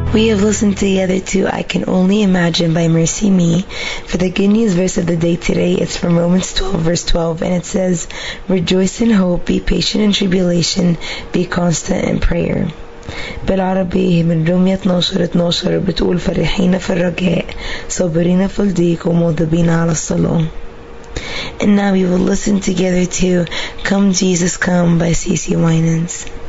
We have listened together to I Can Only Imagine by Mercy Me. For the good news verse of the day today, it's from Romans 12 verse 12, and it says, "Rejoice in hope, be patient in tribulation, be constant in prayer." بالعربي من رومية 12 بتقول فرحين في الرجاء صابرين في الضيق ومواظبين على الصلاة. And now we will listen together to Come Jesus Come by CeCe Winans.